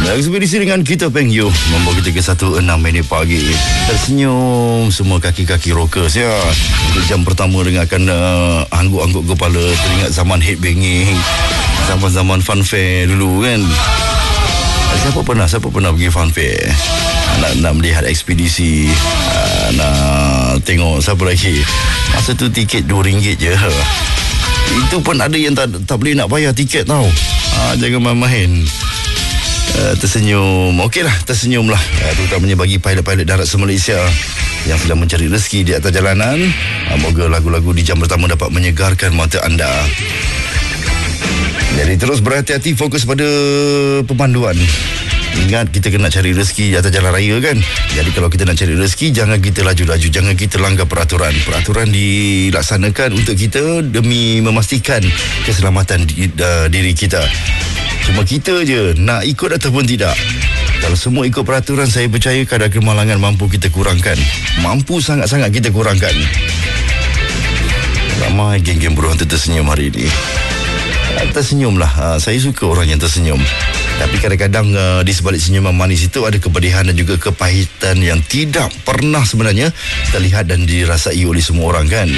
Ekspedisi dengan kita Peng Yu membawa kita ke 1:06 pagi. Tersenyum semua kaki-kaki rockers ya. Untuk jam pertama dengarkan angguk-angguk kepala, teringat zaman headbanging, zaman-zaman funfair dulu kan. Siapa pernah pergi funfair? Nak melihat ekspedisi, nak tengok siapa lagi. Masa tu tiket RM2 je. Itu pun ada yang tak boleh nak bayar tiket tau. Jangan main-main. Tersenyum. Okeylah, tersenyumlah. Terutamanya bagi pilot-pilot darat se-Malaysia yang sedang mencari rezeki di atas jalanan. Moga lagu-lagu di jam pertama dapat menyegarkan mata anda. Jadi terus berhati-hati, fokus pada pemanduan. Ingat, kita kena cari rezeki di atas jalan raya kan. Jadi kalau kita nak cari rezeki, jangan kita laju-laju, jangan kita langgar peraturan. Peraturan dilaksanakan untuk kita demi memastikan keselamatan diri kita. Cuma kita je nak ikut ataupun tidak. Kalau semua ikut peraturan, saya percaya kadar kemalangan mampu kita kurangkan. Mampu sangat-sangat kita kurangkan. Ramai geng-geng buruan tersenyum hari ini. Tersenyumlah. Saya suka orang yang tersenyum. Tapi kadang-kadang di sebalik senyuman manis itu ada kepedihan dan juga kepahitan yang tidak pernah sebenarnya terlihat dan dirasai oleh semua orang kan.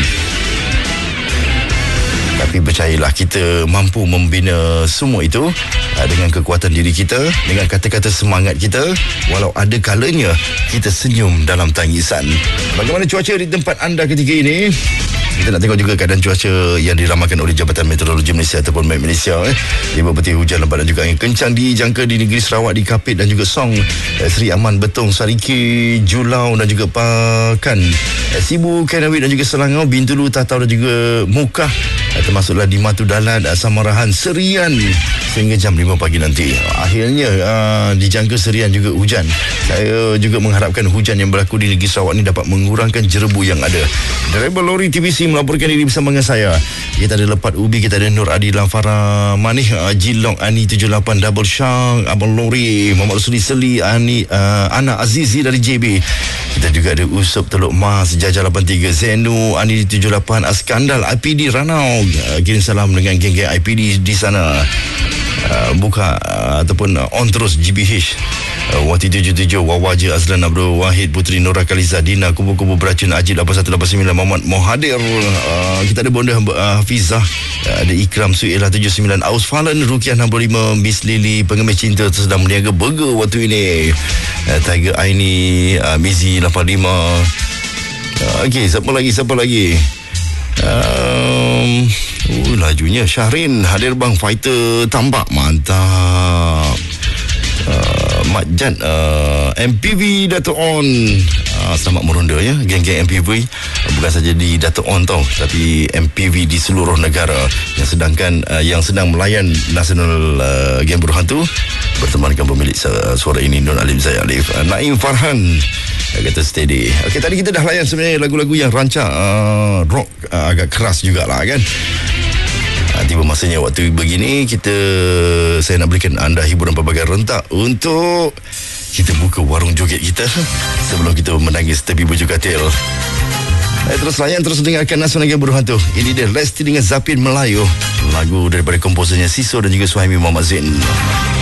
Tapi percayalah, kita mampu membina semua itu dengan kekuatan diri kita, dengan kata-kata semangat kita. Walau ada kalanya kita senyum dalam tangisan. Bagaimana cuaca di tempat anda ketika ini? Kita nak tengok juga keadaan cuaca yang diramalkan oleh Jabatan Meteorologi Malaysia ataupun MET Malaysia. Lima petir hujan lebat dan juga angin kencang dijangka di negeri Sarawak, di Kapit dan juga Song, Seri Aman, Betong, Sariki, Julau dan juga Pakan, Sibu, Kenawit dan juga Selangor, Bintulu, Tatau dan juga Mukah, termasuklah di Matu Dalat, Samarahan, Serian sehingga jam 5 pagi nanti. Akhirnya dijangka Serian juga hujan. Saya juga mengharapkan hujan yang berlaku di negeri Sarawak ni dapat mengurangkan jerebu yang ada. Driver lori TBC melaporkan diri bersama dengan saya. Kita ada Lepat Ubi, kita ada Nur Adi Lamfara Manih, Jilong Ani 78 Double Shank, Abang Lori, Muhammad Rasuli Seli, Ana Azizi dari JB. Kita juga ada Usup Teluk Mas, Jajah 83, Zenu Ani 78, Askandal IPD Ranau. Kirim salam dengan geng-geng IPD di sana. Buka ataupun on terus GBH, Wati 77, Wawaja Azlan Abdul Wahid, Putri Nora Kaliza, Dina, Kubu-Kubu Beracun, Ajib 8189, Muhammad Mohadir. Kita ada Bonda Hafizah, ada Ikram Suilah 79, Aus Falan, Rukiah 65, Miss Lily, Pengemis Cinta sedang meniaga burger waktu ini, Tiger Aini, Mizi 85. Okey, siapa lagi? Lajunya Syahrin hadir bang, fighter tambak mantap. Mak Jan, MPV Dato' On, selamat meronda ya geng-geng MPV, bukan saja di Dato' On tau, tapi MPV di seluruh negara yang sedang melayan Nasional Geng Buruh Hantu berteman dengan pemilik suara ini, Nur Alim Zai Alif. Naim Farhan kata steady. Okey, tadi kita dah layan sebenarnya lagu-lagu yang rancak rock, agak keras jugalah kan. Tiba masanya waktu begini saya nak berikan anda hiburan pelbagai rentak untuk kita buka warung joget kita sebelum kita menangis tepi baju katil. Terus layan, terus dengarkan Nasional Geng Buruh Hantu. Ini dia Lesti dengan Zapin Melayu, lagu daripada komposernya Siso dan juga Suhaimi Muhammad Zain.